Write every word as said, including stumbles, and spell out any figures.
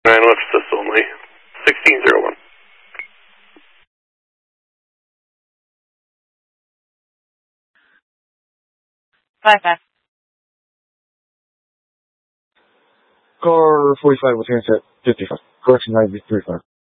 nine left assist only. sixteen zero one. Five five. Car forty-five was handset fifty-five. Correction ninety-three five.